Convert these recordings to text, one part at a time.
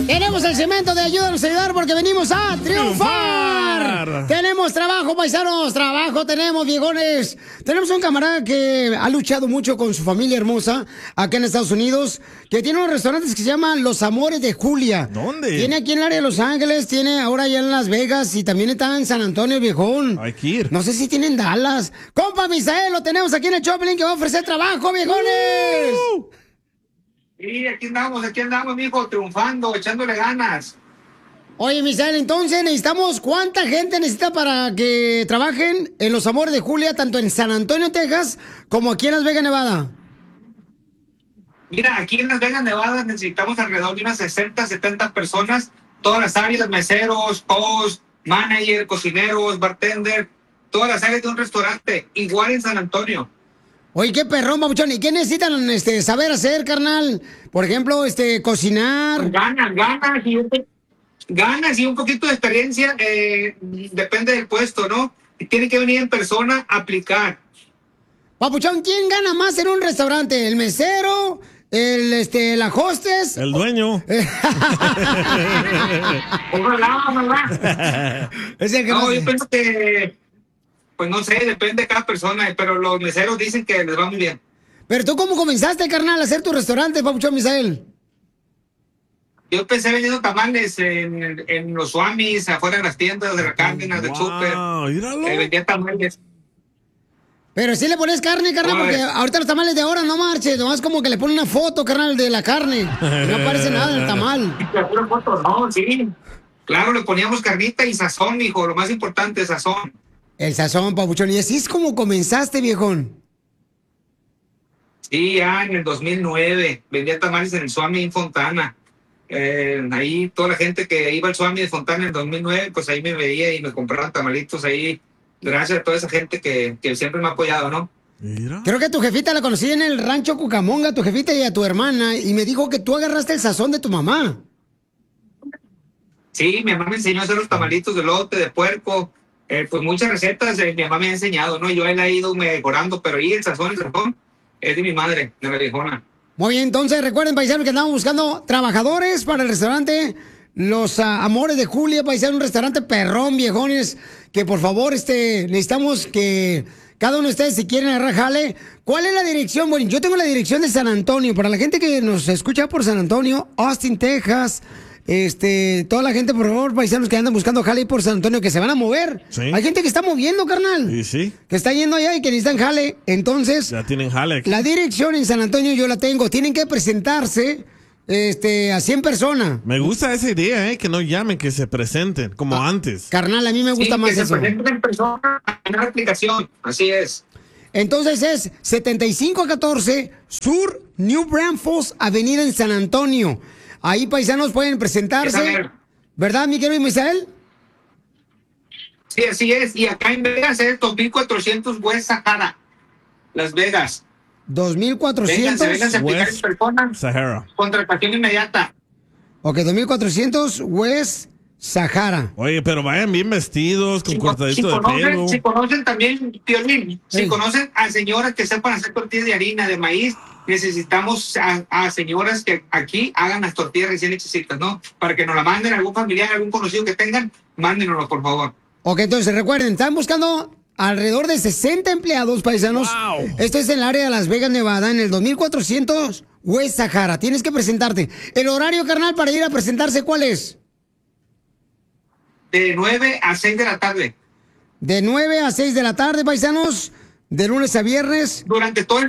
Tenemos el cemento de ayúdanos a ayudar porque venimos a triunfar. Tenemos trabajo, paisanos, trabajo tenemos, viejones. Tenemos un camarada que ha luchado mucho con su familia hermosa acá en Estados Unidos, que tiene unos restaurantes que se llaman Los Amores de Julia. ¿Dónde? Tiene aquí en el área de Los Ángeles, tiene ahora ya en Las Vegas y también está en San Antonio, viejón. Hay que ir. No sé si tienen Dallas. Compa Misael, lo tenemos aquí en el Choplin que va a ofrecer trabajo, viejones. Sí, aquí andamos, mijo, triunfando, echándole ganas. Oye, Misael, entonces necesitamos, ¿cuánta gente necesita para que trabajen en Los Amores de Julia, tanto en San Antonio, Texas, como aquí en Las Vegas, Nevada? Mira, aquí en Las Vegas, Nevada, necesitamos alrededor de unas 60, 70 personas, todas las áreas, meseros, host, manager, cocineros, bartender, todas las áreas de un restaurante, igual en San Antonio. Oye, qué perrón, papuchón. ¿Y qué necesitan saber hacer, carnal? Por ejemplo, cocinar. Ganas y un poquito de experiencia, depende del puesto, ¿no? Y tiene que venir en persona a aplicar. Papuchón, ¿quién gana más en un restaurante? ¿El mesero? ¿La hostess? El dueño. Ojalá. Es el que No, más... yo pienso que, pues no sé, depende de cada persona, pero los meseros dicen que les va muy bien. Pero tú, ¿cómo comenzaste, carnal, a hacer tu restaurante, papuchón Misael? Yo empecé vendiendo tamales en los Swamis, afuera de las tiendas de la Cárdenas, del súper. Vendía tamales. Pero sí le pones carne, carnal, porque ahorita los tamales de ahora no marches, nomás como que le ponen una foto, carnal, de la carne. Y no aparece nada en el tamal. No, sí. Claro, le poníamos carnita y sazón, hijo, lo más importante, sazón. El sazón, papuchón. Y así es como comenzaste, viejón. Sí, ya en el 2009 vendía tamales en el Swami en Fontana. Ahí toda la gente que iba al Swami de Fontana en el 2009, pues ahí me veía y me compraban tamalitos ahí. Gracias a toda esa gente que siempre me ha apoyado, ¿no? Mira. Creo que tu jefita la conocí en el rancho Cucamonga, tu jefita y a tu hermana, y me dijo que tú agarraste el sazón de tu mamá. Sí, mi mamá me enseñó a hacer los tamalitos de lote, de puerco, pues muchas recetas mi mamá me ha enseñado, ¿no? Yo él ha ido mejorando, pero ahí el sazón es de mi madre, de la viejona. Muy bien, entonces recuerden, paisanos, que andamos buscando trabajadores para el restaurante Los Amores de Julia, paisanos, un restaurante perrón, viejones, que por favor, necesitamos que cada uno de ustedes, si quieren agarrar jale. ¿Cuál es la dirección? Bueno, yo tengo la dirección de San Antonio, para la gente que nos escucha por San Antonio, Austin, Texas, toda la gente, por favor, paisanos que andan buscando jale por San Antonio, que se van a mover. Sí. Hay gente que está moviendo, carnal. Sí, sí. Que está yendo allá y que necesitan jale. Entonces, Ya tienen jale aquí. la dirección en San Antonio yo la tengo. Tienen que presentarse a 100 personas. Me gusta esa idea, que no llamen, que se presenten, como antes. Carnal, a mí me gusta más que eso. se presenten en persona en la aplicación, así es. Entonces es 7514 Sur New Braunfels Avenida en San Antonio. Ahí, paisanos, pueden presentarse. ¿Verdad, mi querido Misael? Sí, así es. Y acá en Vegas es 2400 West Sahara, Las Vegas. 2400 Vénganse a aplicar en persona. Sahara. Contratación inmediata. Ok, 2400 West Sahara. Oye, pero vayan bien vestidos, con cortadito de pelo. Si conocen también, Piolín, Sí. si conocen a señoras que sepan hacer tortillas de harina, de maíz, necesitamos a señoras que aquí hagan las tortillas recién hechecitas, ¿no? Para que nos la manden algún familiar, algún conocido que tengan, mándenoslo, por favor. Ok, entonces recuerden, están buscando alrededor de 60 empleados, paisanos. Wow. Esto es en el área de Las Vegas, Nevada, en el 2400 West Sahara. Tienes que presentarte. El horario, carnal, para ir a presentarse, ¿cuál es? De 9 a 6 de la tarde. De 9 a 6 de la tarde, paisanos, de lunes a viernes. Durante toda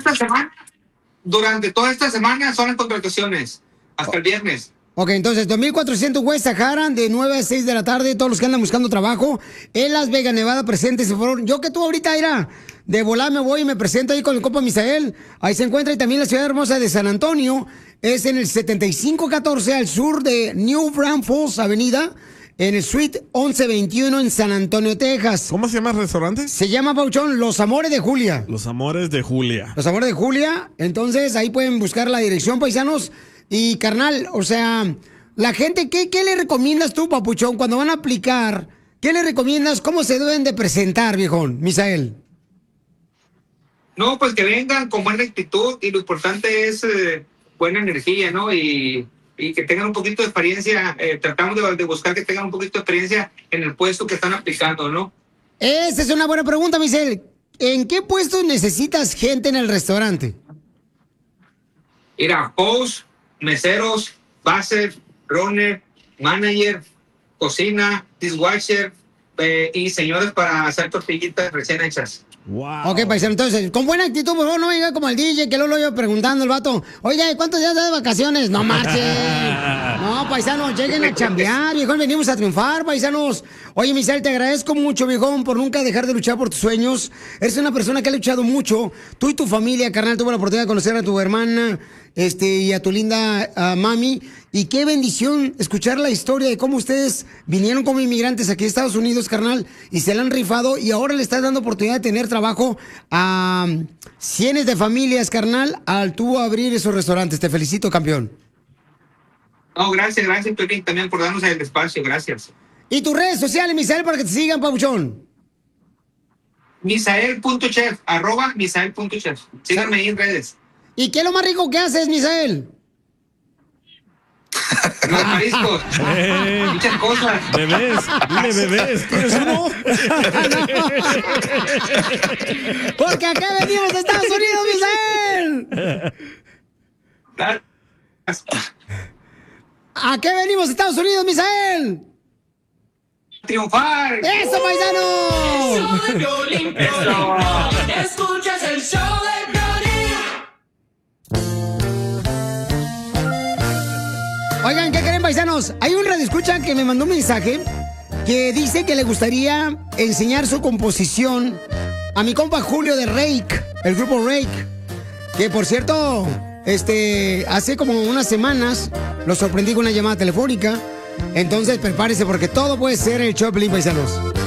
esta semana son las contrataciones, hasta el viernes. Ok, entonces 2400 West Sahara, de 9 a 6 de la tarde, todos los que andan buscando trabajo en Las Vegas, Nevada, preséntese, por favor. Yo que tú ahorita, Ira, de volar me voy y me presento ahí con el compa Misael. Ahí se encuentra, y también la ciudad hermosa de San Antonio, es en el 7514 al sur de New Braunfels Avenida, en el Suite 1121 en San Antonio, Texas. ¿Cómo se llama el restaurante? Se llama, Pauchón, Los Amores de Julia. Los Amores de Julia. Los Amores de Julia. Entonces, ahí pueden buscar la dirección, paisanos. Y, carnal, o sea, la gente, ¿qué le recomiendas tú, papuchón, cuando van a aplicar? ¿Qué le recomiendas? ¿Cómo se deben de presentar, viejón, Misael? No, pues que vengan con buena actitud y lo importante es buena energía, ¿no? Y y que tengan un poquito de experiencia. Tratamos de buscar que tengan un poquito de experiencia en el puesto que están aplicando, ¿no? Esa es una buena pregunta, Michelle. ¿En qué puesto necesitas gente en el restaurante? Mira, host, meseros, buzzer, runner, manager, cocina, dishwasher y señores para hacer tortillitas recién hechas. Wow. Ok, paisano, entonces, con buena actitud, por favor, no venga como el DJ, que luego lo iba preguntando el vato. Oiga, ¿cuántos días da de vacaciones? No marchen. No, paisanos, lleguen a chambear, viejón, venimos a triunfar, paisanos. Oye, Misael, te agradezco mucho, viejón, por nunca dejar de luchar por tus sueños. Eres una persona que ha luchado mucho. Tú y tu familia, carnal, tuve la oportunidad de conocer a tu hermana, y a tu linda mami. Y qué bendición escuchar la historia de cómo ustedes vinieron como inmigrantes aquí a Estados Unidos, carnal, y se la han rifado y ahora le estás dando oportunidad de tener trabajo a cientos de familias, carnal, al tú abrir esos restaurantes. Te felicito, campeón. No, gracias, Piolín, también por darnos el espacio, gracias. ¿Y tus redes sociales, Misael, para que te sigan, papuchón? Misael.chef, @Misael.chef. Síganme ahí en redes. ¿Y qué es lo más rico que haces, Misael? Los mariscos. Muchas cosas. Bebés, dile bebés. ¿Tienes uno? Porque acá venimos de Estados Unidos, Misael. ¿A qué venimos de Estados Unidos, Misael? ¡Triunfar! ¡Eso, paisano! El show de Piolín, Piolín. Escuchas el show de Piolín. Oigan, ¿qué creen, paisanos? Hay un radioescucha que me mandó un mensaje que dice que le gustaría enseñar su composición a mi compa Julio de Rake, el grupo Rake, que por cierto, hace como unas semanas lo sorprendí con una llamada telefónica. Entonces prepárese porque todo puede ser el show de Piolín, paisanos.